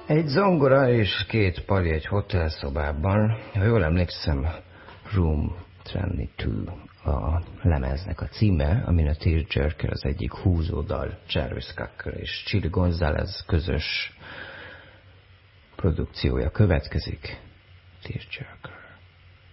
Egy zongora és 2 pali egy hotelszobában. Ha jól emlékszem, Room 22 a lemeznek a címe, amin a Tearjerker az egyik húzódal, Jarvis Cocker és Chili González közös produkciója következik. Tearjerker.